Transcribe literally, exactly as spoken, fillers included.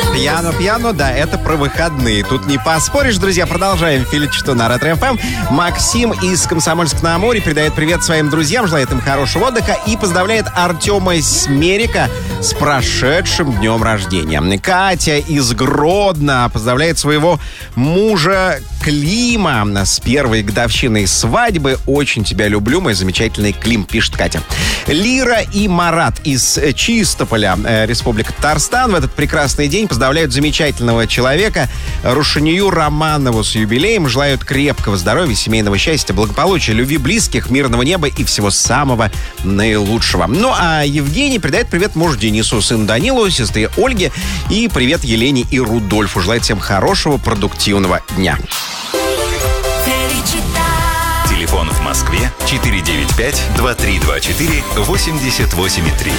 Пьяно-пьяно, да, это про выходные. Тут не поспоришь, друзья. Продолжаем Филичту на Ретро-эф эм. Максим из Комсомольска-на-Амуре передает привет своим друзьям, желает им хорошего отдыха и поздравляет Артема Смерика с прошедшим днем рождения. Катя из Гродно поздравляет своего мужа Клима с первой годовщиной свадьбы. Очень тебя люблю, мой замечательный Клим, пишет Катя. Лира и Марат из Чистополя, э, Республика Татарстан, в этот прекрасный день поздравляют замечательного человека Рушанию Романову с юбилеем. Желают крепкого здоровья, семейного счастья, благополучия, любви близких, мирного неба и всего самого наилучшего. Ну, а Евгений передает привет мужу Денису, сыну Данилу, сестре Ольге и привет Елене и Рудольфу. Желает всем хорошего, продуктивного дня. Телефон в Москве четыре девять пять два три два четыре восемьдесят восемь три.